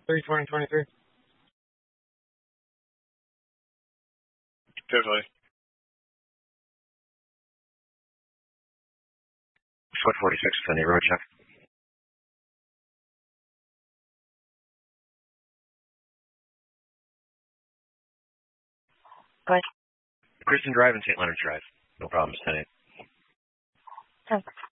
3/2023. Totally. Foot 46, Sunny Road check. Go ahead. Kristen Drive and St. Leonard's Drive. No problems, 10-8. Thanks.